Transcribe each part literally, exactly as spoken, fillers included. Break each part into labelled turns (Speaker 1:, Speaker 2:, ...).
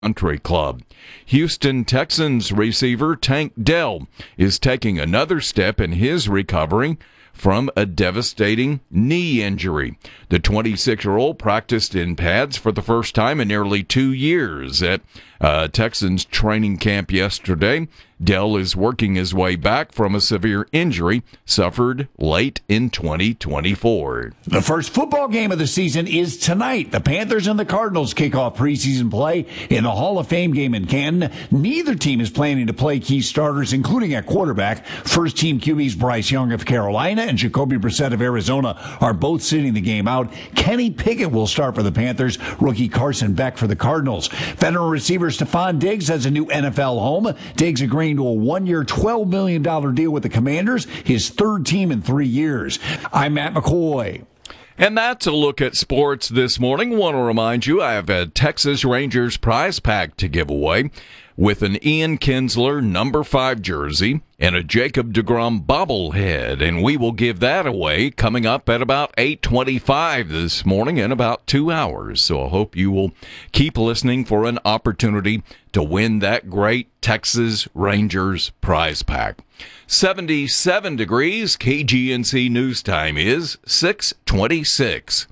Speaker 1: Country Club. Houston Texans receiver Tank Dell is taking another step in his recovery from a devastating knee injury. The twenty-six-year-old practiced in pads for the first time in nearly two years at uh, Texans training camp yesterday. Dell is working his way back from a severe injury suffered late in twenty twenty-four.
Speaker 2: The first football game of the season is tonight. The Panthers and the Cardinals kick off preseason play in the Hall of Fame game in Canton. Neither team is planning to play key starters, including at quarterback. First team Q Bs Bryce Young of Carolina and Jacoby Brissett of Arizona are both sitting the game out. Kenny Pickett will start for the Panthers. Rookie Carson Beck for the Cardinals. Veteran receiver Stephon Diggs has a new N F L home. Diggs agreeing to a one-year, twelve million dollars deal with the Commanders, his third team in three years. I'm Matt McCoy.
Speaker 1: And that's a look at sports this morning. Want to remind you, I have a Texas Rangers prize pack to give away with an Ian Kinsler number five jersey and a Jacob deGrom bobblehead. And we will give that away coming up at about eight twenty-five this morning in about two hours. So I hope you will keep listening for an opportunity to win that great Texas Rangers prize pack. seventy-seven degrees, K G N C News Time is six twenty-six.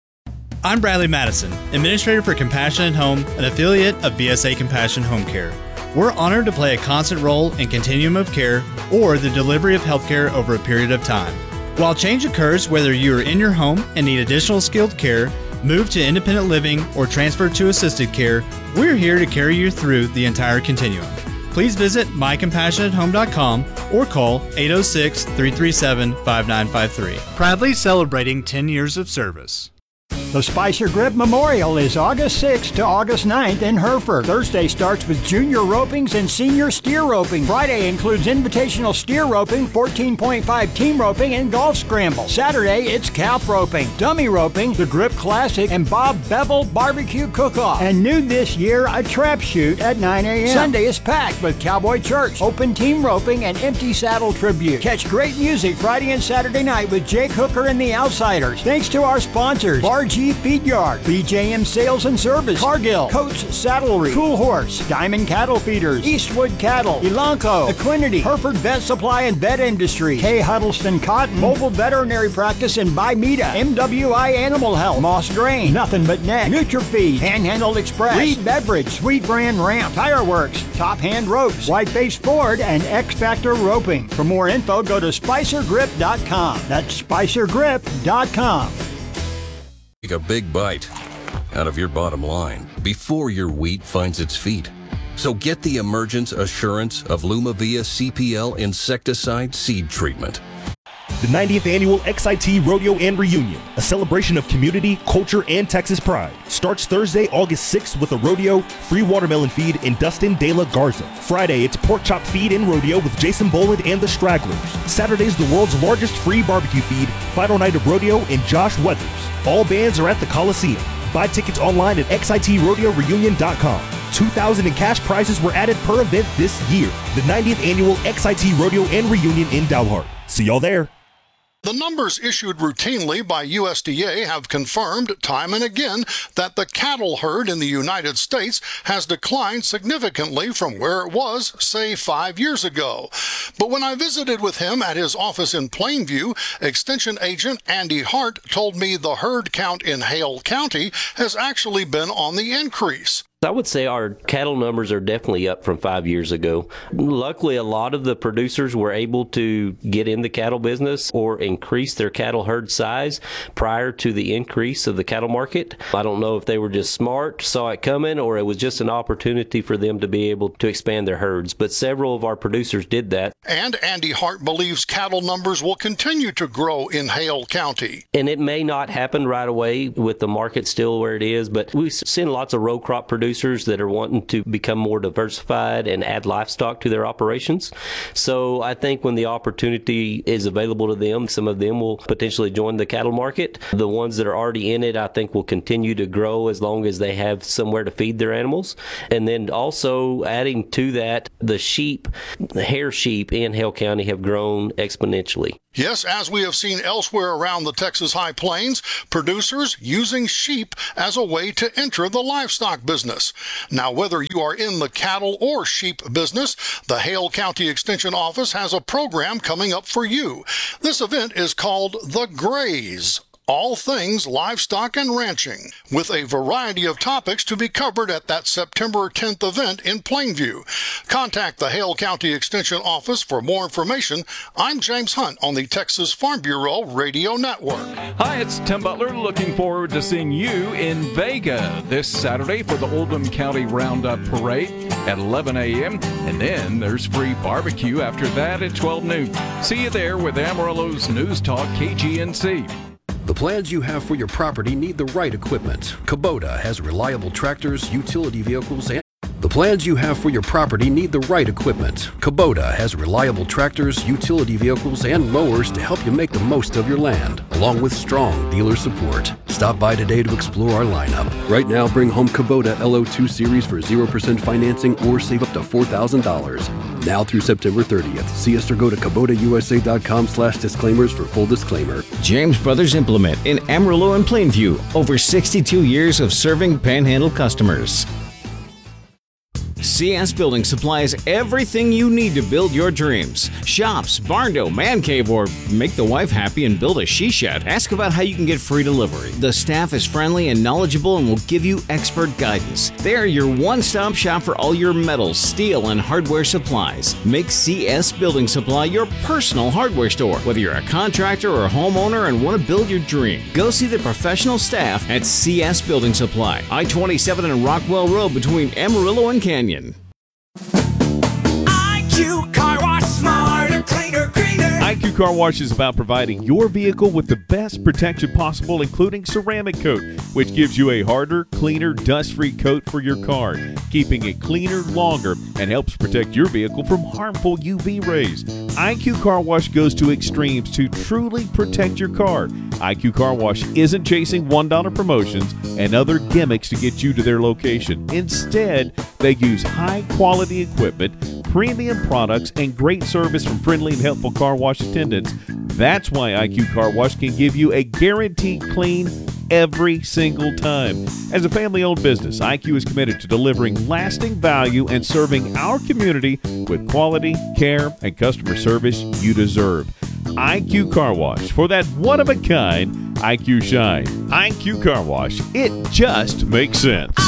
Speaker 3: I'm Bradley Madison, Administrator for Compassionate Home, an affiliate of V S A Compassion Home Care. We're honored to play a constant role in continuum of care or the delivery of healthcare over a period of time. While change occurs whether you are in your home and need additional skilled care, move to independent living, or transfer to assisted care, we're here to carry you through the entire continuum. Please visit my compassionate home dot com or call eight oh six, three three seven, five nine five three. Proudly celebrating ten years of service.
Speaker 4: The Spicer Grip Memorial is August sixth to August ninth in Hereford. Thursday starts with junior ropings and senior steer roping. Friday includes invitational steer roping, fourteen point five team roping, and golf scramble. Saturday, it's calf roping, dummy roping, the Grip Classic, and Bob Bevel Barbecue Cook-Off. And new this year, a trap shoot at nine a.m. Sunday is packed with Cowboy Church, open team roping, and empty saddle tribute. Catch great music Friday and Saturday night with Jake Hooker and the Outsiders. Thanks to our sponsors, Bar G Feed Yard, B J M Sales and Service, Cargill, Coach Saddlery, Cool Horse, Diamond Cattle Feeders, Eastwood Cattle, Elanco, Equinity, Hereford Vet Supply and Vet Industry, K. Huddleston Cotton, Mobile Veterinary Practice and Bimeda, M W I Animal Health, Moss Grain, Nothing But Neck, NutriFeed, Panhandle Express, Reed Beverage, Sweet Brand Ramp, Tire Works, Top Hand Ropes, Whiteface Ford, and X Factor Roping. For more info, go to spicer grip dot com. That's spicer grip dot com.
Speaker 5: Take a big bite out of your bottom line before your wheat finds its feet. So get the Emergence Assurance of Lumavia C P L Insecticide Seed Treatment.
Speaker 6: The ninetieth Annual X I T Rodeo and Reunion, a celebration of community, culture, and Texas pride, starts Thursday, August sixth with a rodeo, free watermelon feed, and Dustin De La Garza. Friday, it's pork chop feed and rodeo with Jason Boland and the Stragglers. Saturday's the world's largest free barbecue feed, final night of rodeo, and Josh Weathers. All bands are at the Coliseum. Buy tickets online at X I T rodeo reunion dot com. two thousand dollars in cash prizes were added per event this year. The ninetieth Annual X I T Rodeo and Reunion in Dalhart. See y'all there.
Speaker 7: The numbers issued routinely by U S D A have confirmed time and again that the cattle herd in the United States has declined significantly from where it was, say, five years ago. But when I visited with him at his office in Plainview, Extension Agent Andy Hart told me the herd count in Hale County has actually been on the increase.
Speaker 8: I would say our cattle numbers are definitely up from five years ago. Luckily, a lot of the producers were able to get in the cattle business or increase their cattle herd size prior to the increase of the cattle market. I don't know if they were just smart, saw it coming, or it was just an opportunity for them to be able to expand their herds. But several of our producers did that.
Speaker 7: And Andy Hart believes cattle numbers will continue to grow in Hale County.
Speaker 8: And it may not happen right away with the market still where it is, but we've seen lots of row crop producers that are wanting to become more diversified and add livestock to their operations. So I think when the opportunity is available to them, some of them will potentially join the cattle market. The ones that are already in it, I think, will continue to grow as long as they have somewhere to feed their animals. And then also adding to that, the sheep, the hair sheep in Hale County have grown exponentially.
Speaker 7: Yes, as we have seen elsewhere around the Texas High Plains, producers using sheep as a way to enter the livestock business. Now, whether you are in the cattle or sheep business, the Hale County Extension Office has a program coming up for you. This event is called The Graze. All things livestock and ranching, with a variety of topics to be covered at that September tenth event in Plainview. Contact the Hale County Extension Office for more information. I'm James Hunt on the Texas Farm Bureau Radio Network.
Speaker 1: Hi, it's Tim Butler, looking forward to seeing you in Vega this Saturday for the Oldham County Roundup Parade at eleven a.m. And then there's free barbecue after that at twelve noon. See you there with Amarillo's News Talk K G N C.
Speaker 5: The plans you have for your property need the right equipment. Kubota has reliable tractors, utility vehicles, and The plans you have for your property need the right equipment. Kubota has reliable tractors, utility vehicles, and mowers to help you make the most of your land, along with strong dealer support. Stop by today to explore our lineup. Right now, bring home Kubota L O two Series for zero percent financing or save up to four thousand dollars. Now through September thirtieth. See us or go to Kubota U S A dot com slash disclaimers for full disclaimer.
Speaker 9: James Brothers Implement in Amarillo and Plainview. Over sixty-two years of serving Panhandle customers. C S Building supplies everything you need to build your dreams. Shops, barn door, man cave, or make the wife happy and build a she shed. Ask about how you can get free delivery. The staff is friendly and knowledgeable and will give you expert guidance. They are your one-stop shop for all your metals, steel, and hardware supplies. Make C S Building Supply your personal hardware store. Whether you're a contractor or a homeowner and want to build your dream, go see the professional staff at C S Building Supply. I twenty-seven and Rockwell Road between Amarillo and Canyon.
Speaker 10: I Q Car Wash, smarter, cleaner, greener.
Speaker 6: I Q Car Wash is about providing your vehicle with the best protection possible, including ceramic coat, which gives you a harder, cleaner, dust-free coat for your car, keeping it cleaner longer and helps protect your vehicle from harmful U V rays. I Q Car Wash goes to extremes to truly protect your car. I Q Car Wash isn't chasing one dollar promotions and other gimmicks to get you to their location. Instead, they use high-quality equipment, premium products, and great service from friendly and helpful car wash attendants. That's why I Q Car Wash can give you a guaranteed clean every single time. As a family-owned business, I Q is committed to delivering lasting value and serving our community with quality, care, and customer service you deserve. I Q Car Wash, for that one-of-a-kind I Q shine. I Q Car Wash, it just makes sense.